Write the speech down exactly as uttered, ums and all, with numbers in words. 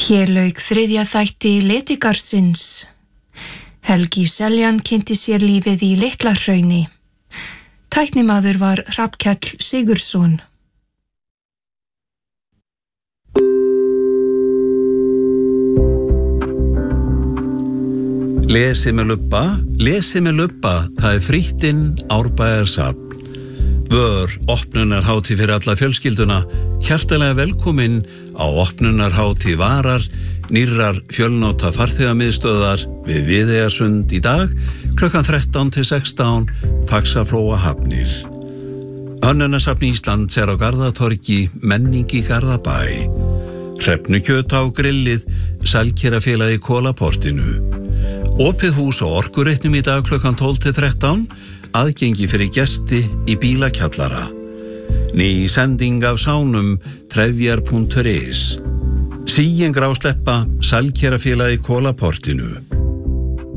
Hér lauk þriðja þætti Letigarsins. Helgi Seljan kynnti sér lífið í Litla-Hrauni. Tæknimaður var Hrafnkell Sigurðsson. Lesi með lubba, lesi með lubba, það er fríttinn Árbæjarsafn. Vör, opnunarhátíð fyrir alla fjölskylduna, hjartalega velkomin á opnunarhátíð Varar, nýrrar fjölnóta farþegamiðstöðar við Viðeyjarsund í dag, klukkan þrettán til sextán, Faxaflóa Hafnir. Hönnunasafn Íslands er á Garðatorgi, menning í Garðabæ. Hrefnukjöt á grillið, Sælkerafélagi Kólaportinu. Opið hús og orkureitnum í dag klukkan tólf til þrettán, aðgengi fyrir gesti í bílakjallara. Ný sending af sánum trefjar punktur is. Síen grásleppa, Sælkerafélagi Kólaportinu.